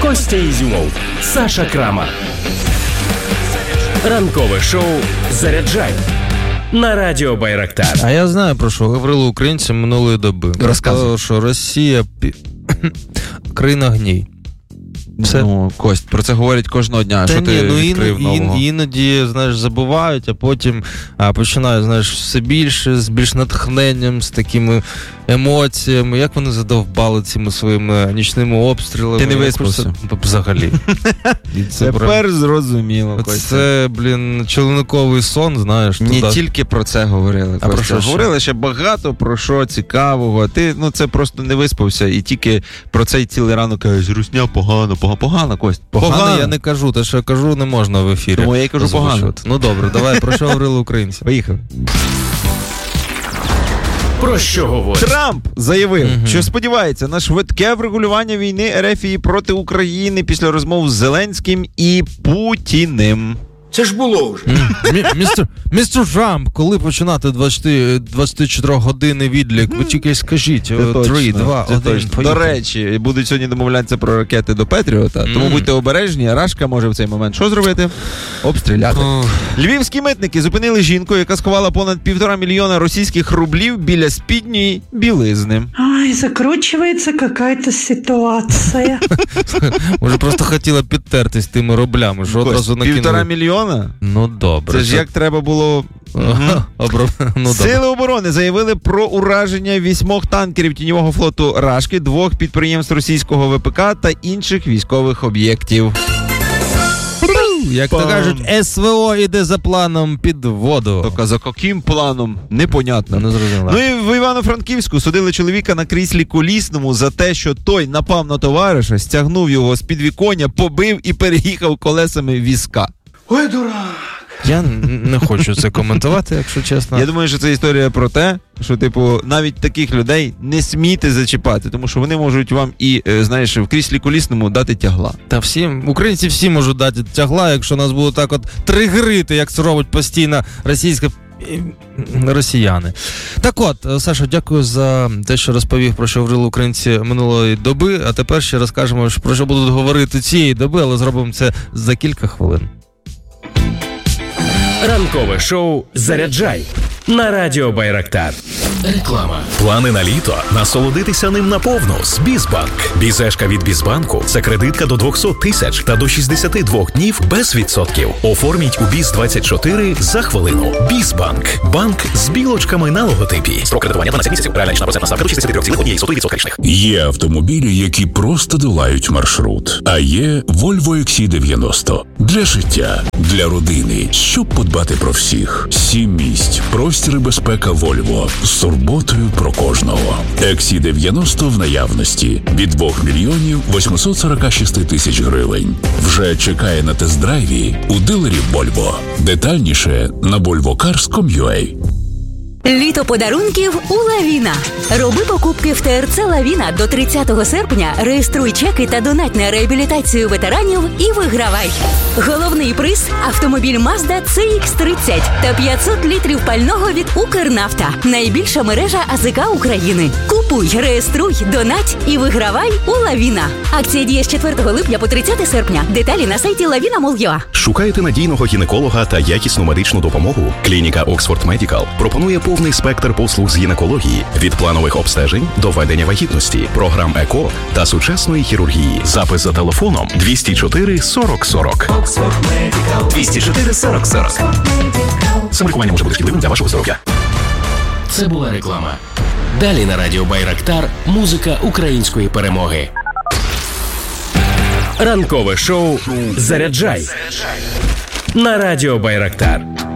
Костя Ізюмов, Саша Крамар. Ранкове шоу «Заряджай» на Радіо Байрактар. А я знаю, про що говорили українці минулої доби. Розказуй. Що Росія країна гній. Все? Ну, Кость, про це говорять кожного дня. Що ти відкрив нового? Іноді, знаєш, забувають, а потім починають, знаєш, все більше, з більш натхненням, з такими емоціями. Як вони задовбали цими своїми нічними обстрілами. Ти не виспався? Взагалі. Тепер зрозуміло, Кость. Це, чоловіковий сон, знаєш. Не тільки про це говорили, а про що говорили ще багато про що цікавого. Ти, це просто не виспався і тільки про цей цілий ранок кажеш, русня погано, Кость. Погано я не кажу, те, що я кажу, не можна в ефірі. Тому я й кажу погано. Ну добре, давай, про що говорили українці? Поїхали. Про що говорить? Трамп заявив, що сподівається на швидке врегулювання війни РФ проти України після розмов з Зеленським і Путіним. Це ж було вже. Містер Трамп, коли починати 24-годинний відлік? Ви тільки скажіть. 3, 2, 1, До речі, будуть сьогодні домовлятися про ракети до Петріота, тому будьте обережні, Рашка може в цей момент що зробити? Обстріляти. Львівські митники зупинили жінку, яка сховала понад 1,5 мільйона російських рублів біля спідньої білизни. Ай, закручується якась ситуація. Може, просто хотіла підтертись тими рублями, що одразу накинули. 1,5 мільйона? Ну, добре. Це ж як треба було... Сили оборони заявили про ураження 8 танкерів тіньового флоту Рашки, 2 підприємств російського ВПК та інших військових об'єктів. Як то кажуть, СВО іде за планом під воду. Тільки за яким планом? Непонятно. Не зрозуміло. Ну і в Івано-Франківську судили чоловіка на кріслі колісному за те, що той напав на товариша, стягнув його з підвіконня, побив і переїхав колесами візка. Ой, дурак! Я не хочу це коментувати, якщо чесно. Я думаю, що це історія про те, що, навіть таких людей не смійте зачіпати, тому що вони можуть вам і, знаєш, в кріслі колісному дати тягла. Та українці всі можуть дати тягла, якщо нас будуть так от тригерити, як це робить постійно росіяни. Так от, Саша, дякую за те, що розповів, про що говорили українці минулої доби, а тепер ще розкажемо, про що будуть говорити цієї доби, але зробимо це за кілька хвилин. Ранкове шоу «Заряджай» на Радіо Байрактар. Реклама. Плани на літо? Насолодитися ним наповну з Бізбанк. Бізешка від Бізбанку – це кредитка до 200 тисяч та до 62 днів без відсотків. Оформіть у Біз-24 за хвилину. Бізбанк. Банк з білочками на логотипі. Строк кредитування 12 місяців. Реальна річна процентна ставка до 63,1% річних. Є автомобілі, які просто долають маршрут. А є Volvo XC90. Для життя, для родини, щоб подбати про всіх. 7 місць, простір і безпека Volvo. З турботою про кожного. XC90 в наявності. Від 2 мільйонів 846 тисяч гривень. Вже чекає на тест-драйві у дилерів Volvo. Детальніше на volvocars.com.ua. Літо подарунків у Лавіна. Роби покупки в ТРЦ Лавіна до 30 серпня, реєструй чеки та донать на реабілітацію ветеранів і вигравай. Головний приз – автомобіль Mazda CX-30 та 500 літрів пального від Укрнафта. Найбільша мережа АЗК України. Купуй, реєструй, донать і вигравай у Лавіна. Акція діє з 4 липня по 30 серпня. Деталі на сайті lavina.mol.ua. Шукаєте надійного гінеколога та якісну медичну допомогу? Клініка Oxford Medical пропонує повний спектр послуг з гінекології – від планових обстежень до ведення вагітності, програм ЕКО та сучасної хірургії. Запис за телефоном 204 40 40. Oxford Medical. 204 40 40. Самолікування може бути шкідливим для вашого здоров'я. Це була реклама. Далі на Радіо Байрактар музика української перемоги. Ранкове шоу «Заряджай» на Радіо Байрактар.